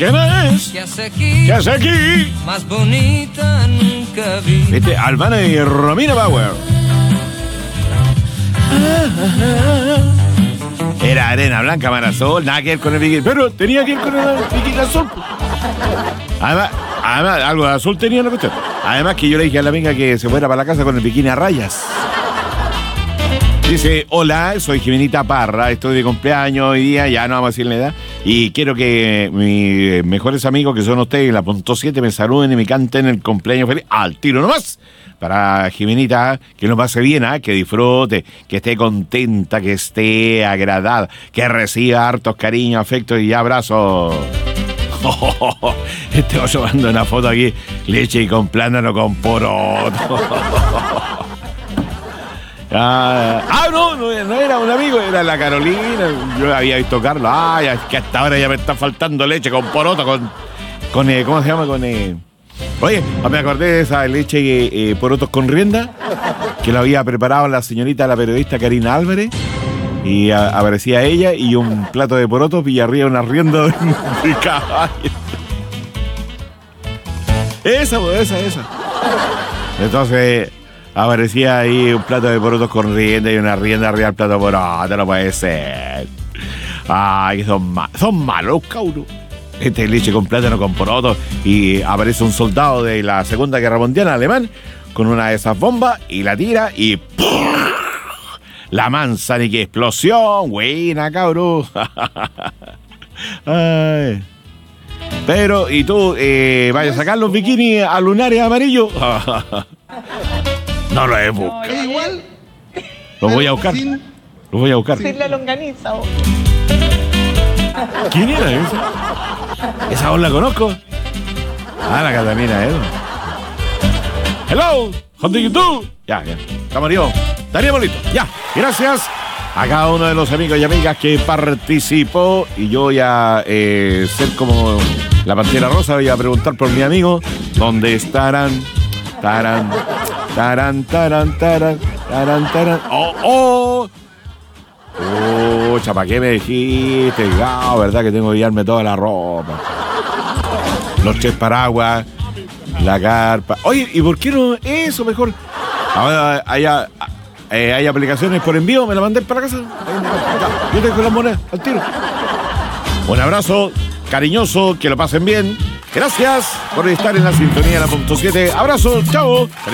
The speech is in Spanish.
¿Quién es? ¿Qué hace aquí? ¿Qué hace aquí? Más bonita nunca vi. Viste, Albana y Romina Bauer. Era arena blanca, mar azul, nada que ver con el bikini. Pero tenía que ir con el bikini azul. Además, algo de azul tenía la cuestión. Además que yo le dije a la amiga que se fuera para la casa con el bikini a rayas. Dice, hola, soy Jimenita Parra, estoy de cumpleaños hoy día, ya no vamos a decir la edad, y quiero que mis mejores amigos, que son ustedes, la punto 7, me saluden y me canten el cumpleaños feliz al tiro nomás. Para Jimenita, que nos pase bien, que disfrute, que esté contenta, que esté agradada, que reciba hartos cariños, afectos y abrazos. Este oso manda una foto aquí, leche y con plátano con poroto. No era un amigo, era la Carolina. Yo había visto a Carlos. Es que hasta ahora ya me está faltando leche con poroto, con ¿cómo se llama? Oye, me acordé de esa leche porotos con rienda que lo había preparado la señorita, la periodista Karina Álvarez. Y aparecía ella y un plato de porotos y arriba una rienda de caballo. Esa. Entonces aparecía ahí un plato de porotos con rienda y una rienda arriba del plato de porotos. No puede ser. Que son malos, cabros. Este leche con plátano con porotos. Y aparece un soldado de la Segunda Guerra Mundial alemán con una de esas bombas y la tira y ¡pum! La manzana y qué explosión. Buena, cabros. Pero, ¿y tú vayas a sacar los bikinis a lunares amarillos? No lo he buscado. Igual. Los voy a buscar. Sin la longaniza. ¿Quién era esa? ¿Esa voz la conozco? La Catalina, Hello, how do you do? Ya. Estaríamos listos. Ya, gracias a cada uno de los amigos y amigas que participó. Y yo voy a ser como la Pantera Rosa. Voy a preguntar por mi amigo. ¿Dónde estarán? Tarán. ¿Para qué me dijiste? ¿Verdad que tengo que guiarme toda la ropa? Los 3 paraguas, la carpa. Oye, ¿y por qué no eso mejor? Ahora hay aplicaciones por envío, me la mandé para casa. Yo tengo las monedas al tiro. Un abrazo cariñoso, que lo pasen bien. Gracias por estar en la sintonía de la punto 7. Abrazo, chao.